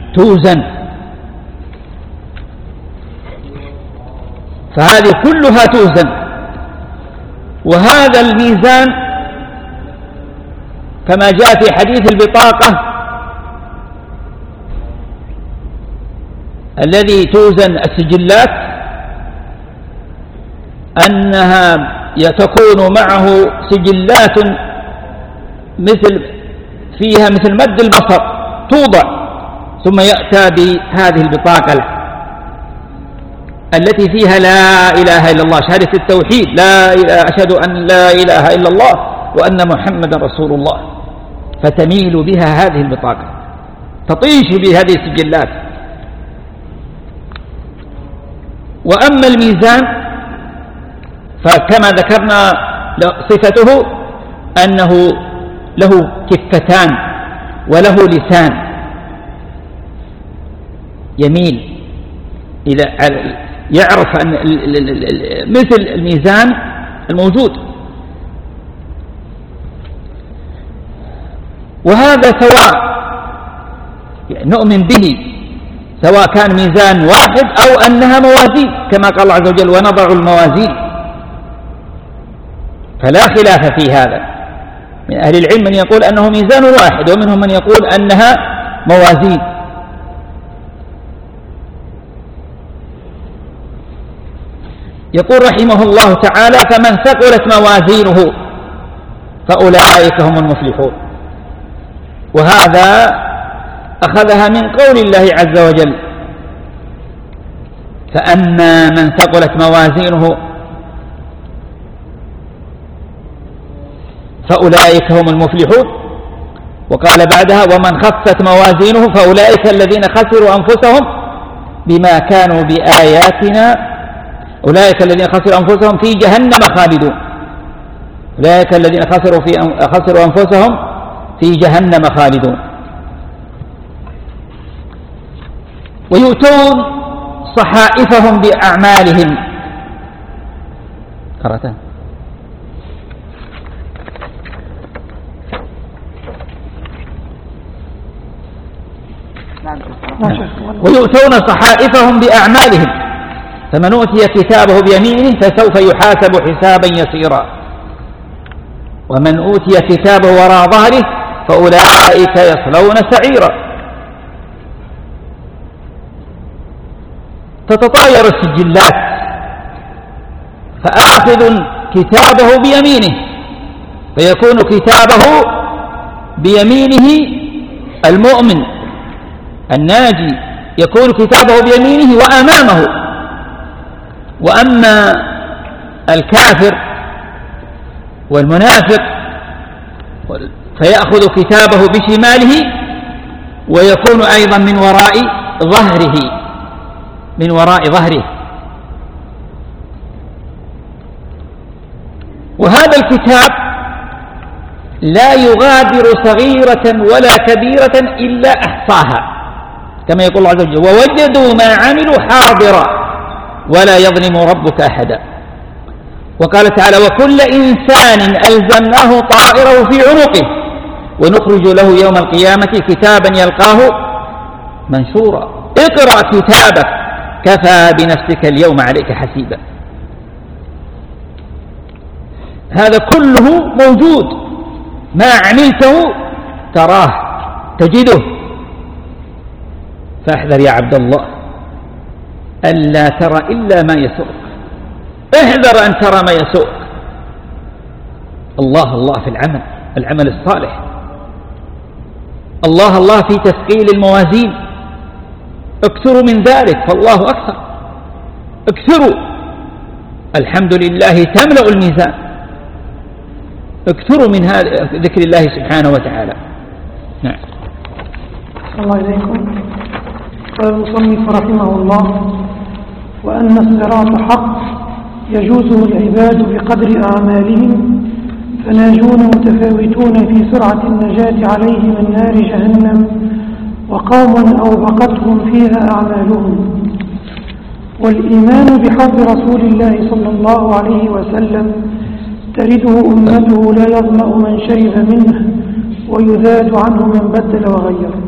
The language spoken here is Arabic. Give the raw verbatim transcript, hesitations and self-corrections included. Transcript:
توزن. فهذه كلها توزن. وهذا الميزان كما جاء في حديث البطاقة الذي توزن السجلات أنها تكون معه سجلات مثل فيها مثل مد البصر توضع، ثم يأتى بهذه البطاقة له التي فيها لا إله إلا الله، شهادة التوحيد، لا إله أشهد أن لا إله إلا الله وأن محمدا رسول الله، فتميل بها هذه البطاقة، تطيش بهذه السجلات. وأما الميزان فكما ذكرنا صفته أنه له كفتان وله لسان يميل إلى يعرف أن مثل الميزان الموجود. وهذا سواء يعني نؤمن به سواء كان ميزان واحد أو أنها موازين كما قال الله عز وجل ونضع الموازين، فلا خلاف في هذا. من أهل العلم من يقول أنه ميزان واحد ومنهم من يقول أنها موازين. يقول رحمه الله تعالى فمن ثقلت موازينه فأولئك هم المفلحون. وهذا أخذها من قول الله عز وجل فأما من ثقلت موازينه فأولئك هم المفلحون. وقال بعدها ومن خفت موازينه فأولئك الذين خسروا أنفسهم بما كانوا بآياتنا أولئك الذين خسروا أنفسهم في جهنم خالدون. أولئك الذين خسروا, في خسروا أنفسهم في جهنم خالدون. ويؤتون صحائفهم بأعمالهم. قرأتها ويؤتون صحائفهم بأعمالهم فمن أوتي كتابه بيمينه فسوف يحاسب حسابا يسيرا ومن أوتي كتابه وراء ظهره فأولئك يصلون سعيرا. تتطاير السجلات فآخذ كتابه بيمينه فيكون كتابه بيمينه المؤمن الناجي يكون كتابه بيمينه وأمامه. وأما الكافر والمنافق فيأخذ كتابه بشماله ويكون أيضا من وراء ظهره من وراء ظهره. وهذا الكتاب لا يغادر صغيرة ولا كبيرة إلا أحصاها كما يقول الله عز وجل ووجدوا ما عملوا حاضرا ولا يظلم ربك أحدا. وقال تعالى وكل إنسان ألزمناه طائره في عنقه ونخرج له يوم القيامة كتابا يلقاه منشورا اقرأ كتابك كفى بنفسك اليوم عليك حسيبا. هذا كله موجود، ما عملته تراه تجده. فاحذر يا عبد الله ألا ترى إلا ما يسوءك، احذر أن ترى ما يسوءك. الله الله في العمل العمل الصالح، الله الله في تثقيل الموازين، اكثروا من ذلك فالله أكثر، اكثروا الحمد لله تملأ الميزان، اكثروا من هذا ذكر الله سبحانه وتعالى. نعم. الله إليكم. قال المصنف رحمه الله وأن الصراط حق يجوزه العباد بقدر أعمالهم فناجون متفاوتون في سرعة النجاة عليه من نار جهنم وقوم أوبقتهم فيها أعمالهم. والإيمان بحوض رسول الله صلى الله عليه وسلم ترده أمته لا يظمأ من شرب منه ويذاد عنه من بدل وغير.